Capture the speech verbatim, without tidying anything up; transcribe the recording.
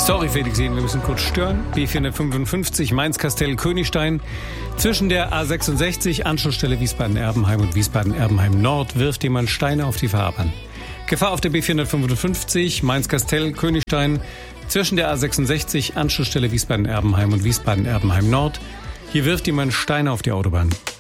Sorry, Felix, wir müssen kurz stören. B vierhundertfünfundfünfzig Mainz-Kastell-Königstein. Zwischen der A sechsundsechzig, Anschlussstelle Wiesbaden-Erbenheim und Wiesbaden-Erbenheim-Nord, wirft jemand Steine auf die Fahrbahn. Gefahr auf der B vierhundertfünfundfünfzig Mainz-Kastell-Königstein. Zwischen der A sechsundsechzig, Anschlussstelle Wiesbaden-Erbenheim und Wiesbaden-Erbenheim-Nord. Hier wirft jemand Steine auf die Autobahn.